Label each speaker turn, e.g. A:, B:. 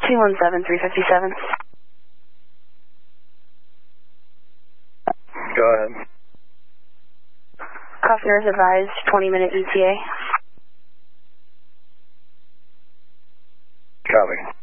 A: 217-357.
B: Go ahead.
A: Customer is advised 20-minute ETA.
B: Copy.